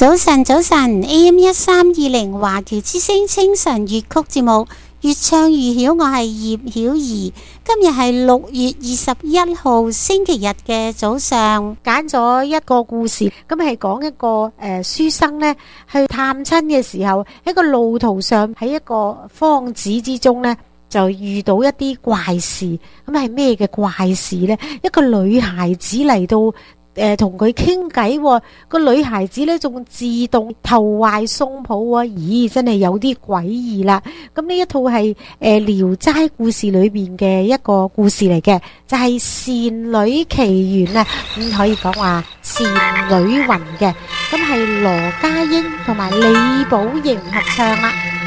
早晨，早晨 AM1320華僑之聲清晨粵曲節目，越唱越曉。我係葉曉儀。今日係6月21號星期日嘅早上，揀咗一個故事，咁係講一個書生呢去探親嘅時候，喺個路途上喺一個荒寺之中呢，就遇到一啲怪事。咁係咩嘅怪事呢？一個女孩子嚟到同佢傾偈，個女孩子咧仲自動投懷送抱啊！咦，真係有啲詭異啦！咁呢一套係聊齋故事裏邊嘅一個故事嚟嘅，就係倩女奇緣啊！咁可以講話倩女魂嘅，咁係羅家英同埋李寶瑩合唱啦。